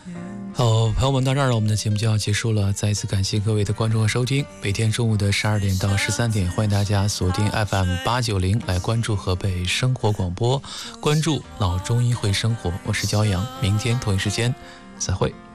好，朋友们，到这儿了，我们的节目就要结束了。再一次感谢各位的关注和收听。每天中午的12点到13点，欢迎大家锁定 FM890来关注河北生活广播，关注老中医会生活。我是焦阳，明天同一时间再会。